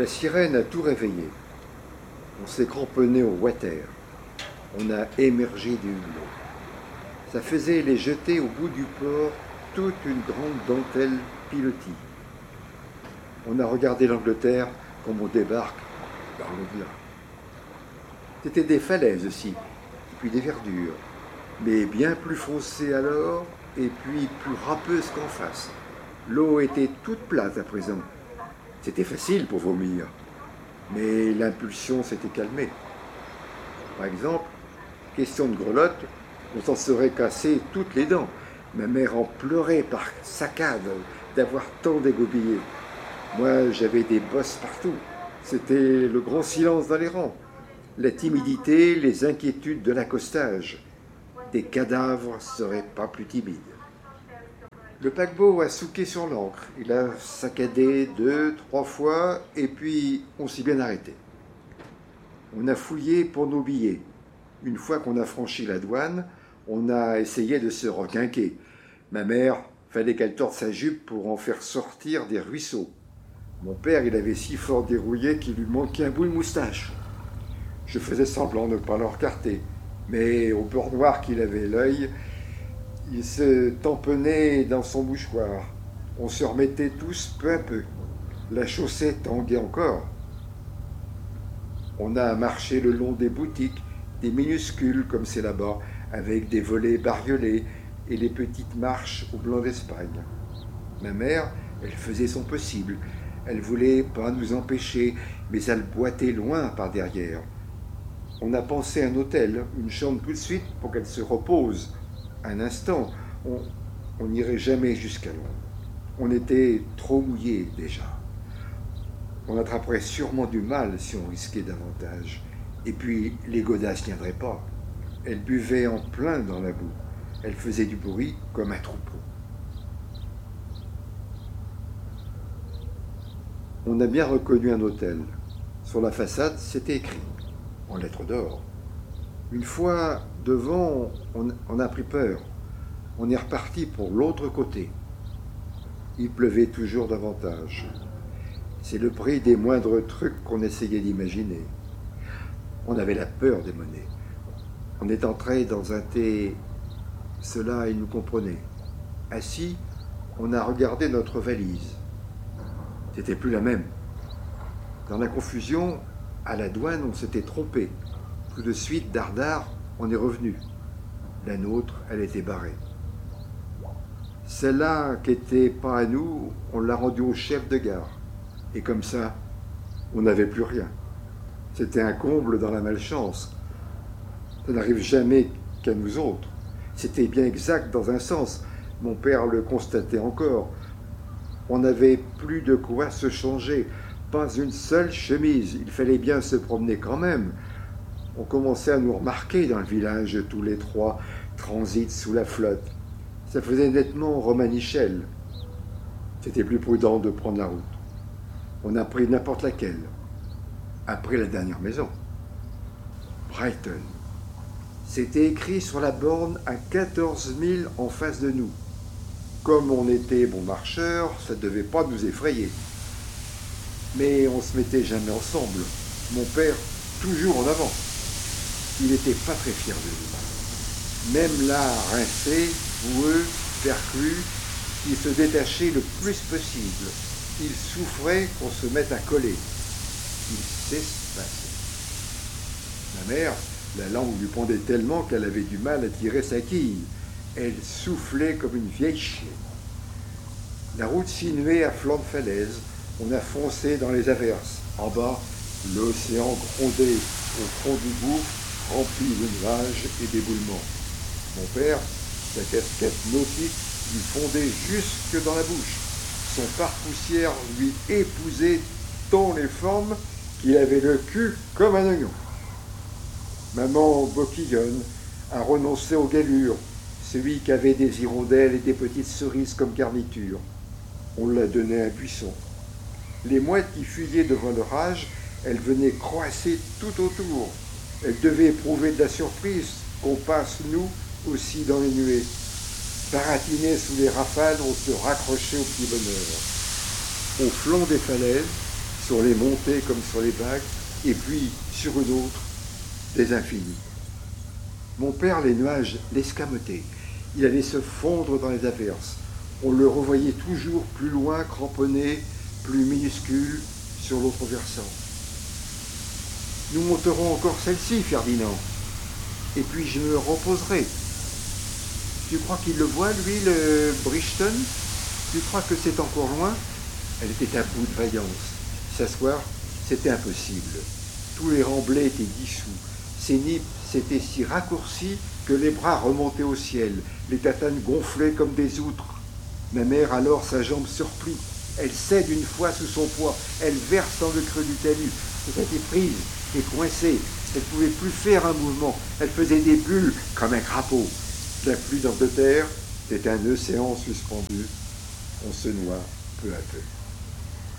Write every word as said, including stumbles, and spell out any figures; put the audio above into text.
La sirène a tout réveillé. On s'est cramponné au water. On a émergé du hublot. Ça faisait les jeter au bout du port toute une grande dentelle pilotis. On a regardé l'Angleterre comme on débarque dans l'au-delà. C'était des falaises aussi, et puis des verdures, mais bien plus foncées alors, et puis plus râpeuses qu'en face. L'eau était toute plate à présent. C'était facile pour vomir, mais l'impulsion s'était calmée. Par exemple, question de grelotte, on s'en serait cassé toutes les dents. Ma mère en pleurait par saccades d'avoir tant dégobillé. Moi, j'avais des bosses partout. C'était le grand silence dans les rangs. La timidité, les inquiétudes de l'accostage. Des cadavres seraient pas plus timides. Le paquebot a souqué sur l'ancre. Il a saccadé deux, trois fois, et puis on s'est bien arrêté. On a fouillé pour nos billets. Une fois qu'on a franchi la douane, on a essayé de se requinquer. Ma mère, fallait qu'elle torde sa jupe pour en faire sortir des ruisseaux. Mon père, il avait si fort dérouillé qu'il lui manquait un bout de moustache. Je faisais semblant de ne pas le recarter, mais au beurre noir qu'il avait l'œil, il se tamponnait dans son mouchoir. On se remettait tous peu à peu. La chaussée tanguait encore. On a marché le long des boutiques, des minuscules comme c'est là-bas, avec des volets bariolés et les petites marches au blanc d'Espagne. Ma mère, elle faisait son possible. Elle voulait pas nous empêcher, mais elle boitait loin par derrière. On a pensé à un hôtel, une chambre tout de suite pour qu'elle se repose. Un instant, on n'irait jamais jusqu'à Londres. On était trop mouillés déjà. On attraperait sûrement du mal si on risquait davantage. Et puis, les godasses n'y viendraient pas. Elles buvaient en plein dans la boue. Elles faisaient du bruit comme un troupeau. On a bien reconnu un hôtel. Sur la façade, c'était écrit, en lettres d'or. Une fois devant, on, on a pris peur. On est reparti pour l'autre côté. Il pleuvait toujours davantage. C'est le prix des moindres trucs qu'on essayait d'imaginer. On avait la peur des monnaies. On est entré dans un thé. Cela, il nous comprenait. Assis, on a regardé notre valise. C'était plus la même. Dans la confusion, à la douane, on s'était trompé. Tout de suite, dardard, on est revenu. La nôtre, elle était barrée. Celle-là, qui n'était pas à nous, on l'a rendue au chef de gare. Et comme ça, on n'avait plus rien. C'était un comble dans la malchance. Ça n'arrive jamais qu'à nous autres. C'était bien exact dans un sens. Mon père le constatait encore. On n'avait plus de quoi se changer. Pas une seule chemise. Il fallait bien se promener quand même. On commençait à nous remarquer dans le village, tous les trois, transit sous la flotte. Ça faisait nettement Romanichel. C'était plus prudent de prendre la route. On a pris n'importe laquelle. Après la dernière maison. Brighton. C'était écrit sur la borne à quatorze milles en face de nous. Comme on était bons marcheurs, ça ne devait pas nous effrayer. Mais on ne se mettait jamais ensemble. Mon père, toujours en avant. Il n'était pas très fier de nous. Même là, rincé, boueux, perclus, il se détachait le plus possible. Il souffrait qu'on se mette à coller. Il s'espaçait. Ma mère, la langue lui pendait tellement qu'elle avait du mal à tirer sa quille. Elle soufflait comme une vieille chienne. La route sinuait à flanc de falaise. On a foncé dans les averses. En bas, l'océan grondait au fond du gouffre, rempli de nuages et d'éboulements. Mon père, sa casquette nautique lui fondait jusque dans la bouche. Son pare-poussière lui épousait tant les formes qu'il avait le cul comme un oignon. Maman Boquillonne a renoncé aux galures, celui qui avait des hirondelles et des petites cerises comme garniture. On l'a donné à un buisson. Les mouettes qui fuyaient devant l'orage, elles venaient croasser tout autour. Elles devaient éprouver de la surprise qu'on passe, nous, aussi dans les nuées. Baratinés sous les rafales, on se raccrochait au petit bonheur. Au flanc des falaises, sur les montées comme sur les vagues, et puis sur une autre, des infinis. Mon père, les nuages l'escamotaient. Il allait se fondre dans les averses. On le revoyait toujours plus loin, cramponné, plus minuscule, sur l'autre versant. Nous monterons encore celle-ci, Ferdinand, et puis je me reposerai. Tu crois qu'il le voit, lui, le Bridgeton? Tu crois que c'est encore loin? Elle était à bout de vaillance. S'asseoir, c'était impossible. Tous les remblais étaient dissous. Ses nippes s'étaient si raccourcis que les bras remontaient au ciel, les tatanes gonflaient comme des outres. Ma mère, alors, sa jambe surplie. Elle cède une fois sous son poids. Elle verse dans le creux du talus. Elle était prise et coincée. Elle ne pouvait plus faire un mouvement. Elle faisait des bulles comme un crapaud. La pluie dans de terre, c'est un océan suspendu. On se noie peu à peu.